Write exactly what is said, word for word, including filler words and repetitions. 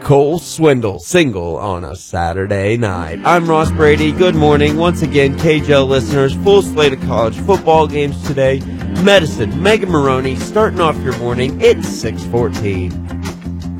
Cole Swindle single on a Saturday night. I'm Ross Brady. Good morning. Once again, K J L listeners, full slate of college football games today. Medicine, Megan Maroney starting off your morning. It's six fourteen.